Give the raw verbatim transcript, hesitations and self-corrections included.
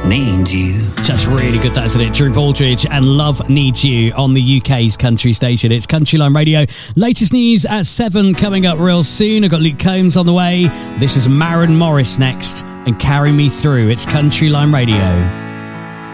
Needs You. That's really good, that, isn't it? Drew Baldridge and Love Needs You on the U K's country station. It's Countryline Radio. Latest news at seven coming up real soon. I've got Luke Combs on the way. This is Maren Morris next and Carry Me Through. It's Countryline Radio.